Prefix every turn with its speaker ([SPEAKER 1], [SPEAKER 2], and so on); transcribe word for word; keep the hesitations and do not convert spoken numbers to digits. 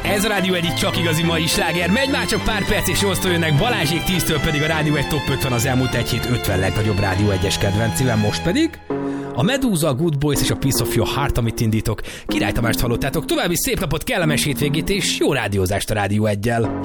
[SPEAKER 1] Ez a Rádió egy csak igazi mai sláger. Megy már csak pár perc, és osztó jönnek Balázsék tíztől pedig a Rádió egy top ötven az elmúlt egy hét ötven legnagyobb Rádió egyes kedvencével. Most pedig a Medúza, a Good Boys és a Piece of Your Heart, amit indítok. Király Tamást hallottátok. További szép napot, kellemes hétvégét és jó rádiózást a Rádió egyel.